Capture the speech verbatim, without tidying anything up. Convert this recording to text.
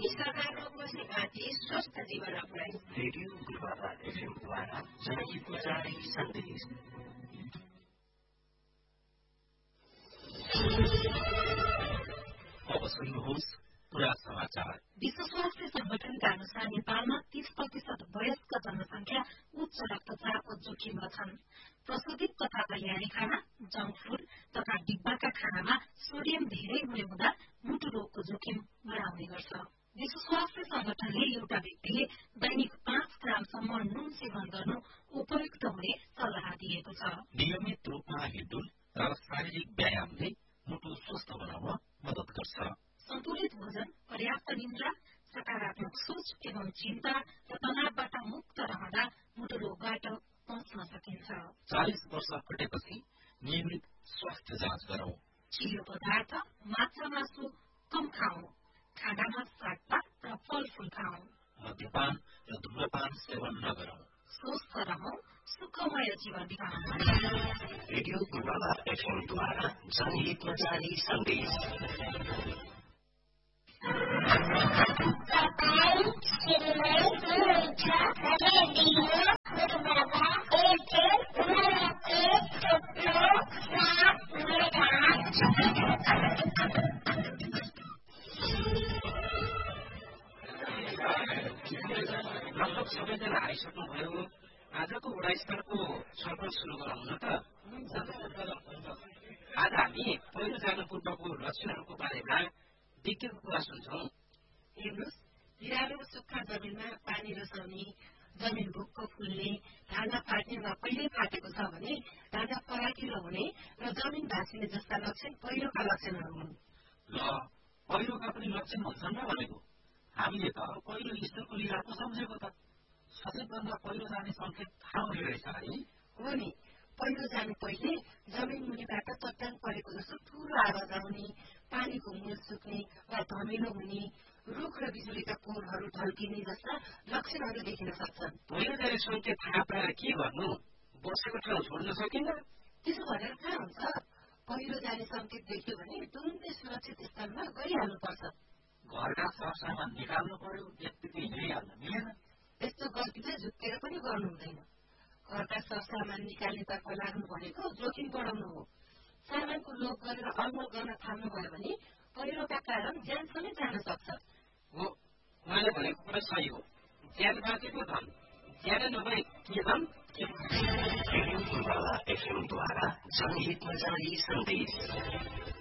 सरकार रोग बस्ने घाँटी स्वस्थ जीवन अपनाई रेडियो गुरुबाबा एफएमद्वारा जनहितमा जारी सन्देश। अब सुन्नुहोस् पुरा समाचार। विश्व स्वास्थ्य संगठनका अनुसार नेपालमा तीस प्रतिशत वयस्क जनसंख्या उच्च रक्तचापको जोखिममा छन्। प्रशोधित तथा तयारी खाना, जंक फूड तथा डिब्बाका खानामा सोडियम धेरै हुने हुँदा मुटु रोगको जोखिम बढाउने गर्छ। विश्व स्वास्थ्य संगठनले एउटा व्यक्तिले दैनिक पाँच ग्रामसम्म नुन सेवन गर्नु उपयुक्त हुने सल्लाह दिएको छ। नियमित रूपमा हिँडडुल र शारीरिक व्यायामले मुटु स्वस्थ बनाउन मद्दत गर्छ। सन्तुलित भोजन, पर्याप्त निन्द्रा, सकारात्मक सोच एवं चिन्ता र तनावबाट मुक्त रहँदा मुटु रोगबाट बच्न सकिन्छ। चालिस वर्ष कटेपछि नियमित स्वास्थ्य जाँच गरौं। चियो पदार्थ, माछा मासु कम खाऊ। खानामा सागपात र फलफूल खाऊ। मद्यपान र धूम्रपान सेवन नगरौं। स्वस्थ रहौं, सुखमय जीवन बिताउँ। रेडियो गुरुबाबा एफएमद्वारा जनहितमा जारी सन्देश। लगभग सबैजना आइसक्नुभयो। आजको गुणस्तरको छलफल सुरु गरौँ न त। आज हामी पहिरो जानु पूर्वको लक्षणहरूको बारेमा विज्ञको कुरा सुन्छौं। हेर्नुहोस्, बिरालो सुक्खा जमिनमा पानी रसाउने, जमिन भुक्क फुल्ने, ढाडा फाट्ने वा पहिल्यै फाटेको छ भने ढाडा फराकिलो हुने र जमिन भाँसिने जस्ता लक्षण पहिरोका लक्षणहरू हुन्। ल, पहिरोका पनि लक्षण हुन्छन् र भनेको। हामीले त पहिरो ईश्वरको लीला पो सम्झेको त। सचेतभन्दा पहिरो जाने संकेत थाहा हुने रहेछ है। हो नि, पहिरो जानु पहिले जमिन मुनिबाट चट्टान परेको जस्तो ठूलो आवाज आउने, पानीको मूल सुक्ने वा धमिलो हुने, रुख र बिजुलीका पोलहरू ढल्किने जस्ता लक्षणहरू देखिन सक्छन्। पहिरो जाने संकेत थाहा पाएर के गर्नु? बसेको ठाउँ छोड्न सकिन्न? त्यसो भनेर कहाँ हुन्छ? पहिरो जाने संकेत देख्यो भने तुरुन्तै सुरक्षित स्थानमा गइहाल्नुपर्छ। घरका सरसामान निकाल्नु पर्यो, त्यत्तिकै हिँडिहाल्न मिलेन। यस्तो गल्तीलाई झुक्केर पनि गर्नु हुँदैन। घरका सरसामान निकाल्नेतर्फ लाग्नु भनेको जोखिम बढाउनु हो। सामानको लोभ गरेर अलमल गर्न थाल्नुभयो भने पहिरोका कारण ज्यान समेत जान सक्छ। हो, उहाँले भनेको कुरा सही हो। ज्यान बाँचेको धन, ज्यान नभए के धन? रेडियो गुरुबाबा एफएमद्वारा जनहितमा जारी सन्देश।